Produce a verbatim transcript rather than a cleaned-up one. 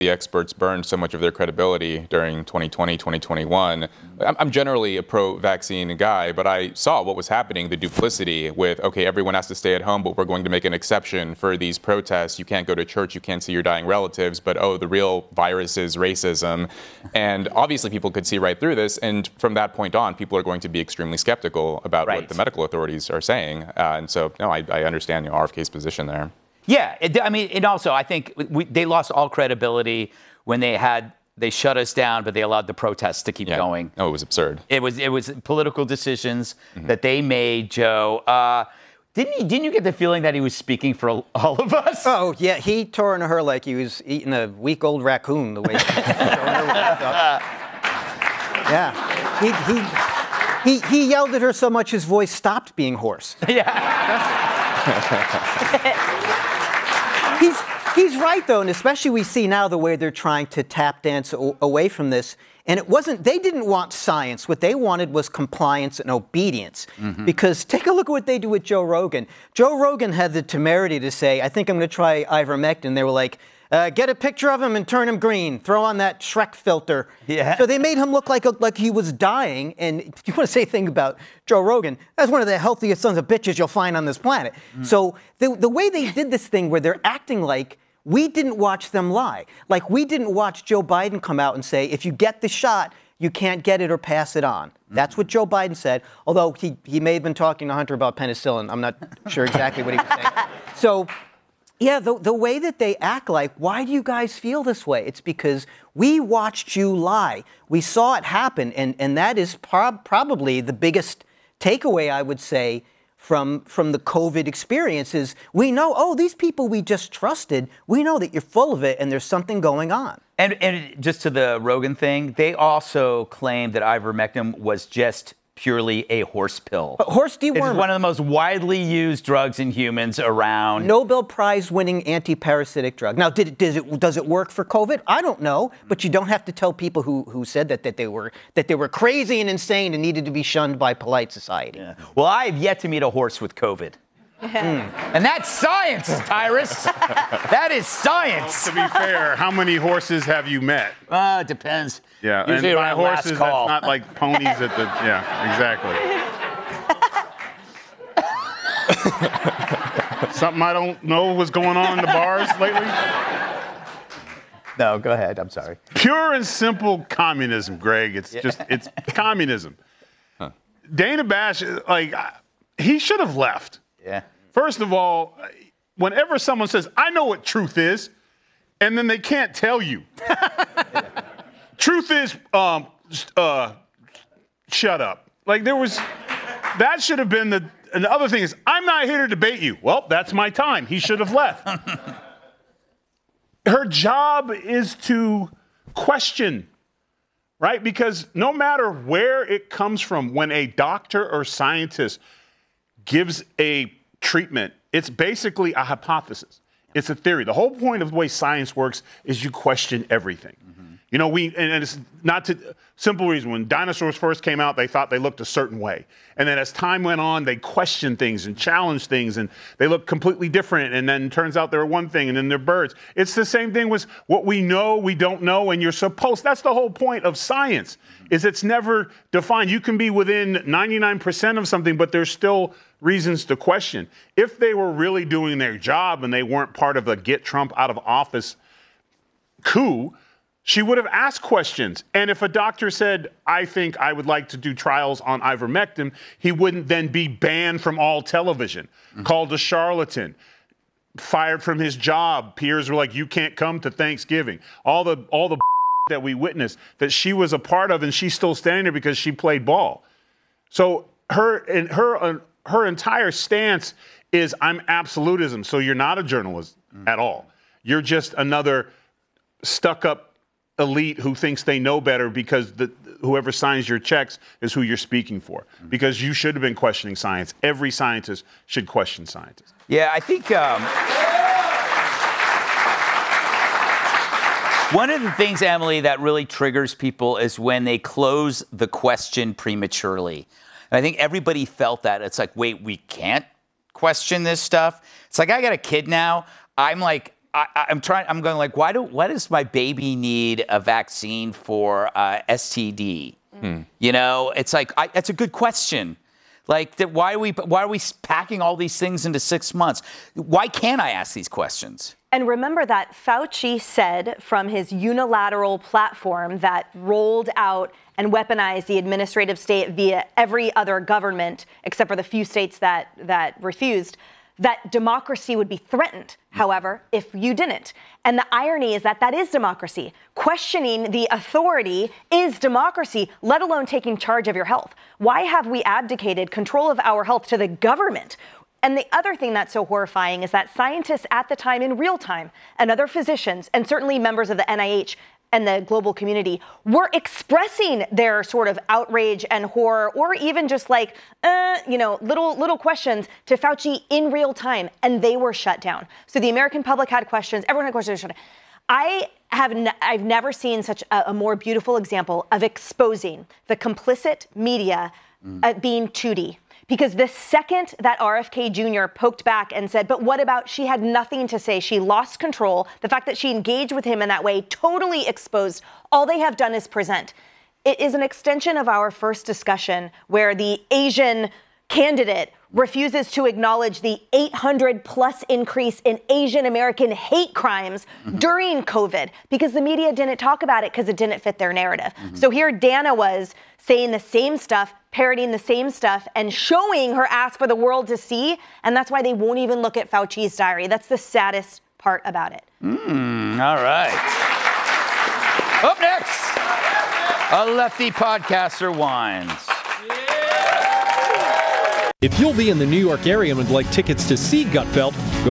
the experts burned so much of their credibility during twenty twenty, twenty twenty-one. I'm generally a pro-vaccine guy, but I saw what was happening, the duplicity with, okay, everyone has to stay at home, but we're going to make an exception for these protests. You can't go to church, you can't see your dying relatives, but oh, the real virus is racism. And obviously people could see right through this, and from that point on, people are going to be extremely skeptical about right. what the medical authorities are saying. Uh, and so, no, I, I understand you know, R F K's position there. Yeah, it, I mean, and also I think we, they lost all credibility when they had they shut us down, but they allowed the protests to keep yeah. going. Oh, it was absurd. It was it was political decisions mm-hmm. that they made, Joe. Uh, didn't you, didn't you get the feeling that he was speaking for all of us? Oh yeah, he tore into her like he was eating a week-old raccoon. The way he yeah, he he he he yelled at her so much his voice stopped being hoarse. Yeah. he's he's right though, and especially we see now the way they're trying to tap dance o- away from this. And it wasn't, they didn't want science. What they wanted was compliance and obedience. Mm-hmm. Because take a look at what they do with Joe Rogan. Joe Rogan had the temerity to say, I think I'm going to try ivermectin. They were like, uh, get a picture of him and turn him green. Throw on that Shrek filter. Yeah. So they made him look like, a, like he was dying. And if you want to say a thing about Joe Rogan, that's one of the healthiest sons of bitches you'll find on this planet. Mm. So the, the way they did this thing where they're acting like we didn't watch them lie. Like we didn't watch Joe Biden come out and say, if you get the shot, you can't get it or pass it on. Mm-hmm. That's what Joe Biden said, although he, he may have been talking to Hunter about penicillin. I'm not sure exactly what he was saying. So, yeah, the, the way that they act like, why do you guys feel this way? It's because we watched you lie. We saw it happen, and, and that is prob- probably the biggest takeaway, I would say, from from the COVID experience is we know, oh, these people we just trusted, we know that you're full of it and there's something going on. And, and just to the Rogan thing, they also claimed that ivermectin was just purely a horse pill. A horse dewormer. It's one of the most widely used drugs in humans around. Nobel Prize winning anti-parasitic drug. Now, did it, does it does it work for COVID? I don't know, but you don't have to tell people who, who said that that they were that they were crazy and insane and needed to be shunned by polite society. Yeah. Well, I have yet to meet a horse with COVID. Mm. And that's science, Tyrus. That is science. Well, to be fair, how many horses have you met? Uh, it depends. Yeah, usually and by around horses, last call. that's not like ponies at the, yeah, exactly. Something I don't know what's going on in the bars lately? No, go ahead. I'm sorry. Pure and simple communism, Greg. It's just, it's communism. Huh. Dana Bash, like, he should have left. Yeah. First of all, whenever someone says, I know what truth is, and then they can't tell you. Truth is, um, uh, shut up. Like there was, that should have been the, and the other thing is, I'm not here to debate you. Well, that's my time. He should have left. Her job is to question, right? Because no matter where it comes from, when a doctor or scientist gives a treatment, it's basically a hypothesis. It's a theory. The whole point of the way science works is you question everything. Mm-hmm. You know, we, and it's not to, simple reason, when dinosaurs first came out, they thought they looked a certain way. And then as time went on, they questioned things and challenged things, and they looked completely different. And then it turns out they're one thing, and then they're birds. It's the same thing with what we know, we don't know, and you're supposed, that's the whole point of science, mm-hmm. is it's never defined. You can be within ninety-nine percent of something, but there's still reasons to question. If they were really doing their job and they weren't part of a get Trump out of office coup, she would have asked questions. And if a doctor said, I think I would like to do trials on ivermectin, he wouldn't then be banned from all television, mm-hmm. called a charlatan, fired from his job. Peers were like, you can't come to Thanksgiving. All the all the that we witnessed that she was a part of, and she's still standing there because she played ball. So her and her uh, her entire stance is I'm absolutism. So you're not a journalist mm-hmm. at all. You're just another stuck-up elite who thinks they know better because the, whoever signs your checks is who you're speaking for. Mm-hmm. Because you should have been questioning science. Every scientist should question scientists. Yeah, I think um, one of the things, Emily, that really triggers people is when they close the question prematurely. And I think everybody felt that. It's like, wait, we can't question this stuff? It's like, I got a kid now. I'm like I, I'm trying. I'm going like, why do? Why does my baby need a vaccine for uh, S T D? Hmm. You know, it's like I, that's a good question. Like, that, why are we? Why are we packing all these things into six months? Why can't I ask these questions? And remember that Fauci said from his unilateral platform that rolled out and weaponized the administrative state via every other government, except for the few states that that refused, that democracy would be threatened, however, if you didn't. And the irony is that that is democracy. Questioning the authority is democracy, let alone taking charge of your health. Why have we abdicated control of our health to the government? And the other thing that's so horrifying is that scientists at the time, in real time, and other physicians, and certainly members of the N I H and the global community, were expressing their sort of outrage and horror, or even just like, uh, you know, little little questions to Fauci in real time, and they were shut down. So the American public had questions, everyone had questions. Shut down. I have n- I've never seen such a, a more beautiful example of exposing the complicit media mm. uh, being Tootie. Because the second that R F K Junior poked back and said, but what about, she had nothing to say, she lost control, the fact that she engaged with him in that way totally exposed, all they have done is present. It is an extension of our first discussion where the Asian candidate refuses to acknowledge the eight hundred plus increase in Asian American hate crimes mm-hmm. during COVID because the media didn't talk about it because it didn't fit their narrative. Mm-hmm. So here Dana was saying the same stuff, parroting the same stuff, and showing her ass for the world to see, and that's why they won't even look at Fauci's diary. That's the saddest part about it. Mm, all right. Up next, a lefty podcaster whines. If you'll be in the New York area and would like tickets to see Gutfeld, go